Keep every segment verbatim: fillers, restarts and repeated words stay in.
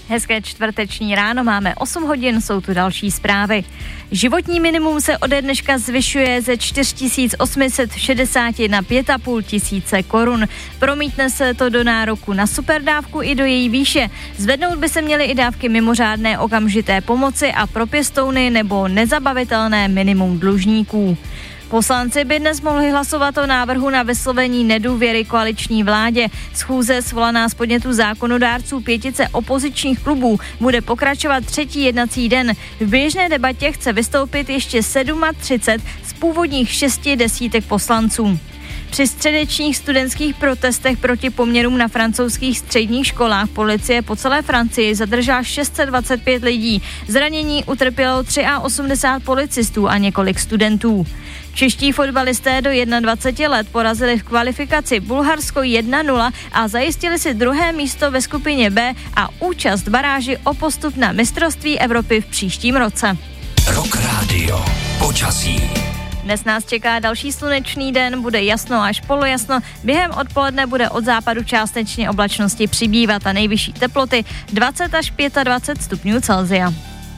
Hezké čtvrteční ráno, máme osm hodin, jsou tu další zprávy. Životní minimum se ode dneška zvyšuje ze čtyři tisíce osm set šedesát na pět a půl tisíce korun. Promítne se to do nároku na superdávku i do její výše. Zvednout by se měly i dávky mimořádné okamžité pomoci a pro pěstouny nebo nezabavitelné minimum dlužníků. Poslanci by dnes mohli hlasovat o návrhu na vyslovení nedůvěry koaliční vládě. Schůze svolaná z podnětu zákonodárců pětice opozičních klubů bude pokračovat třetí jednací den. V běžné debatě chce vystoupit ještě třicet sedm z původních šesti desítek poslanců. Při středečních studentských protestech proti poměrům na francouzských středních školách policie po celé Francii zadržela šest set dvacet pět lidí. Zranění utrpělo osmdesát tři policistů a několik studentů. Čeští fotbalisté do dvacet jedna let porazili v kvalifikaci Bulharsko jedna nula a zajistili si druhé místo ve skupině B a účast v baráži o postup na mistrovství Evropy v příštím roce. Rock Radio. Počasí. Dnes nás čeká další slunečný den, bude jasno až polojasno, během odpoledne bude od západu částečně oblačnosti přibývat a nejvyšší teploty dvacet až dvacet pět stupňů Celsia.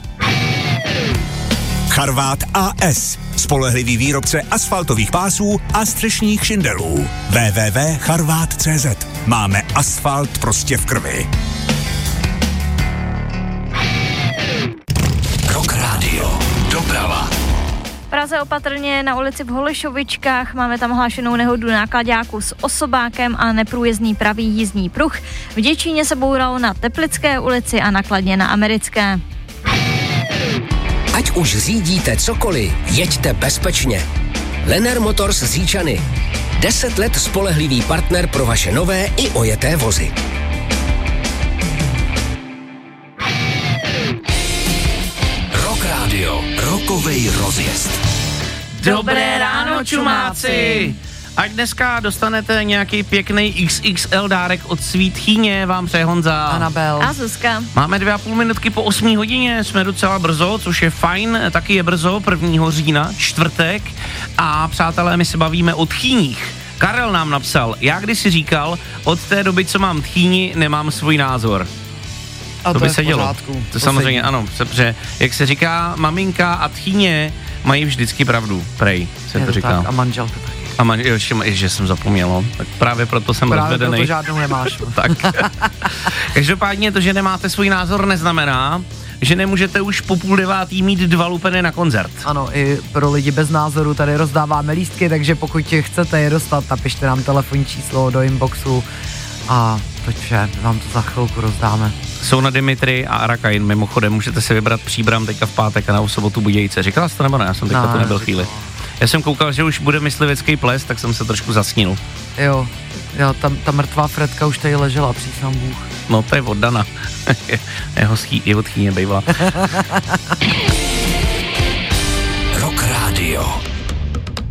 Charvát A S. Spolehlivý výrobce asfaltových pásů a střešních šindelů. w w w tečka charvát tečka cé zet. Máme asfalt prostě v krvi. Rock Radio. Doprava. V Praze opatrně na ulici v Holešovičkách, máme tam hlášenou nehodu náklaďáku s osobákem a neprůjezdný pravý jízdní pruh. V Děčíně se bouralo na Teplické ulici a na Kladně na Americké. Ať už řídíte cokoliv, jeďte bezpečně. Lenner Motors z Říčany. Deset let spolehlivý partner pro vaše nové i ojeté vozy. Rock Radio. Rockovej rozjezd. Dobré ráno, čumáci! Ať dneska dostanete nějaký pěkný iks iks el dárek od svý tchýně, vám přeje Honza. Anabel. A Zuzka. Máme dvě a půl minutky po osmé hodině, jsme docela brzo, což je fajn, taky je brzo, prvního října, čtvrtek. A přátelé, my se bavíme o tchýních. Karel nám napsal, já když si říkal, od té doby, co mám tchýni, nemám svůj názor. A to, to by je se v dělo. pořádku. To samozřejmě, ano, protože, jak se říká, maminka a tchýně mají vždycky pravdu, prej, se Je to to říká. tak, a manželka taky. A man, jo, že jsem zapomněl, no. Tak právě proto jsem Právě rozvedený. proto žádnou nemáš. Tak. Každopádně to, že nemáte svůj názor, neznamená, že nemůžete už po půl devátý mít dva lupeny na koncert. Ano, i pro lidi bez názoru tady rozdáváme lístky, takže pokud chcete je dostat, napište nám telefonní číslo do inboxu a to vše, vám to za chvilku rozdáme. Jsou na Dimitri a Arakain, mimochodem, můžete si vybrat Příbram teďka v pátek a na sobotu Budějce. Říkala jsi to nebo ne? Já jsem teďka no, tu nebyl chvíli. Já jsem koukal, že už bude myslivecký ples, tak jsem se trošku zasnil. Jo, jo, ta, ta mrtvá Fredka už tady ležela, přísám Bůh. No to je od Dana. jeho, schý, jeho tchýně bývala. Rock Radio.